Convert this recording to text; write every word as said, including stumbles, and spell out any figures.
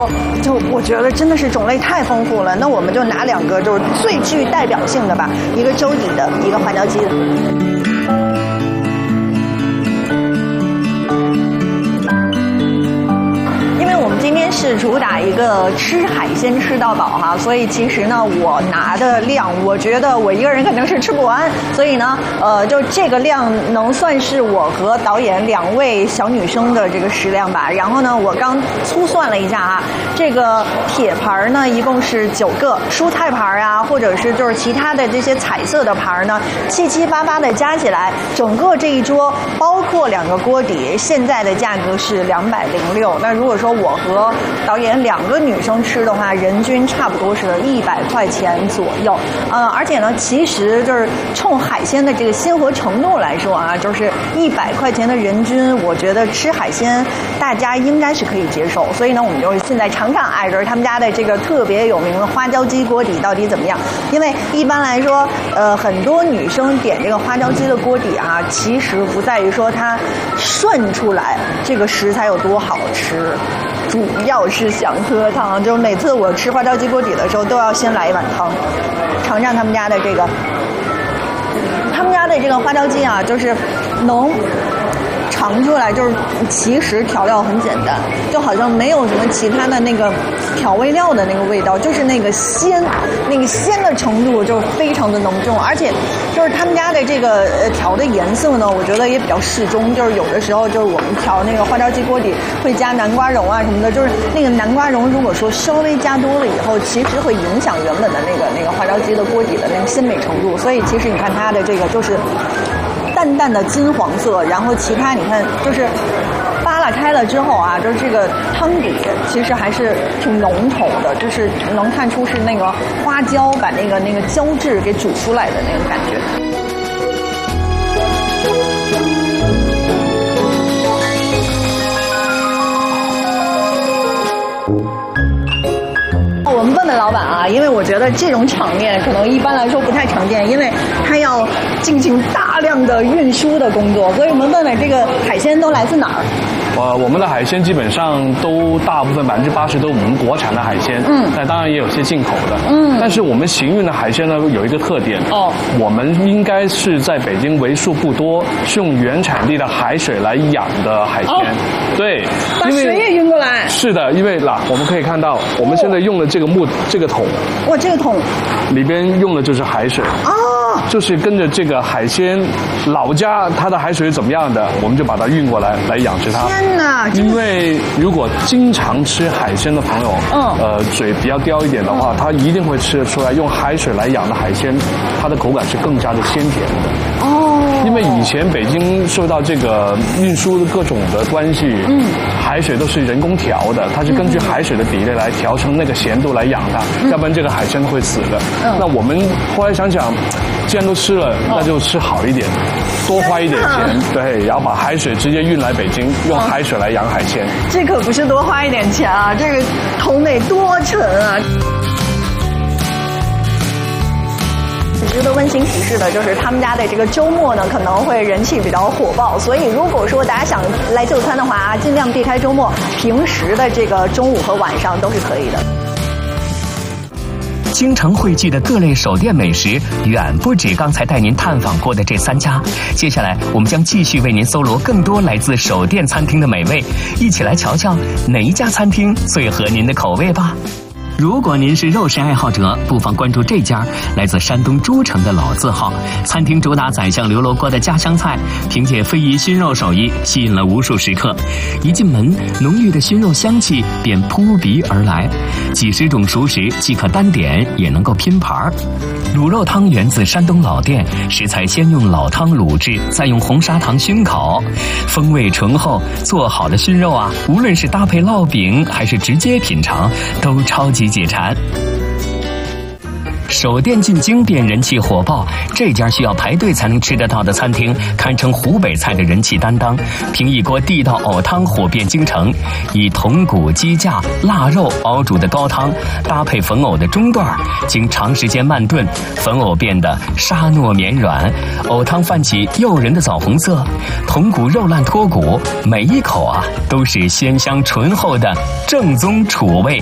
就我觉得真的是种类太丰富了，那我们就拿两个就是最具代表性的吧，一个粥底的，一个花椒鸡的。今天是主打一个吃海鲜吃到饱哈，所以其实呢，我拿的量，我觉得我一个人肯定是吃不完，所以呢，呃，就这个量能算是我和导演两位小女生的这个食量吧。然后呢，我刚粗算了一下啊，这个铁盘呢一共是九个，蔬菜盘啊，或者是就是其他的这些彩色的盘呢，七七八八的加起来，整个这一桌包括两个锅底，现在的价格是两百零六。那如果说我和和导演两个女生吃的话，人均差不多是一百块钱左右。呃，而且呢，其实就是冲海鲜的这个鲜活程度来说啊，就是一百块钱的人均，我觉得吃海鲜大家应该是可以接受。所以呢，我们就现在尝尝哎，就是他们家的这个特别有名的花椒鸡锅底到底怎么样？因为一般来说，呃，很多女生点这个花椒鸡的锅底啊，其实不在于说它涮出来这个食材有多好吃。主要是想喝汤，就是每次我吃花椒鸡锅底的时候，都要先来一碗汤，尝尝他们家的这个，他们家的这个花椒鸡啊，就是能尝出来，就是其实调料很简单，就好像没有什么其他的那个调味料的那个味道，就是那个鲜，那个鲜的程度就非常的浓重，而且就是他们家的这个呃调的颜色呢，我觉得也比较适中，就是有的时候就是我们调那个花椒鸡锅底会加南瓜蓉啊什么的，就是那个南瓜蓉如果说稍微加多了以后，其实会影响原本的那个那个花椒鸡的锅底的那个鲜美程度，所以其实你看它的这个就是淡淡的金黄色，然后其他你看就是扒拉开了之后啊，就是这个汤底其实还是挺浓稠的，就是能看出是那个花椒把那个那个胶质给煮出来的那个感觉。我们问问老板啊，因为我觉得这种场面可能一般来说不太常见，因为他要进行大量的运输的工作，所以我们问问这个海鲜都来自哪儿？ 呃，我们的海鲜基本上都大部分百分之八十都是我们国产的海鲜，嗯，那当然也有些进口的，嗯，但是我们行运的海鲜呢有一个特点，哦，我们应该是在北京为数不多是用原产地的海水来养的海鲜，哦、对， 把水也运过来， 是的，因为啦，我们可以看到我们现在用的这个木、哦、这个桶， 哇，这个桶里边用的就是海水，哦。就是跟着这个海鲜老家它的海水是怎么样的，我们就把它运过来来养殖它。 天哪！ 因为如果经常吃海鲜的朋友，嗯，呃，嘴比较刁一点的话，嗯、他一定会吃得出来，用海水来养的海鲜，它的口感是更加的鲜甜的。哦。因为以前北京受到这个运输各种的关系，嗯，海水都是人工调的，它是根据海水的比例来调成那个咸度来养它，嗯、要不然这个海鲜会死的。嗯。那我们后来想想，既然都吃了，那就吃好一点，多花一点钱，对，然后把海水直接运来北京，用海水来养海鲜。 这可不是多花一点钱啊，这个桶得多沉啊！值得温馨提示的就是他们家的这个周末呢可能会人气比较火爆，所以如果说大家想来就餐的话，尽量避开周末，平时的这个中午和晚上都是可以的。 京城汇聚的各类手电美食远不止刚才带您探访过的这三家，接下来我们将继续为您搜罗更多来自手电餐厅的美味，一起来瞧瞧哪一家餐厅最合您的口味吧。如果您是肉食爱好者，不妨关注这家来自山东诸城的老字号餐厅，主打宰相刘罗锅的家乡菜，凭借非遗熏肉手艺吸引了无数食客。一进门，浓郁的熏肉香气便扑鼻而来，几十种熟食既可单点，也能够拼盘。卤肉汤源自山东老店，食材先用老汤卤制，再用红砂糖熏烤，风味醇厚。做好的熏肉啊，无论是搭配烙饼还是直接品尝，都超级解馋。 首店进京便人气火爆，这家需要排队才能吃得到的餐厅，堪称湖北菜的人气担当。凭一锅地道藕汤火遍京城，以筒骨、鸡架、腊肉熬煮的高汤，搭配粉藕的中段，经长时间慢炖，粉藕变得沙糯绵软，藕汤泛起诱人的枣红色，筒骨肉烂脱骨，每一口啊都是鲜香醇厚的正宗楚味。